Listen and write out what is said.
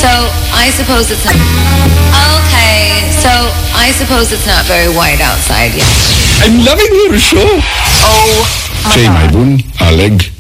So I suppose it's not... Okay, so I suppose it's not very white outside yet. I'm loving your show. Oh my Jay God. Maibun, Aleg.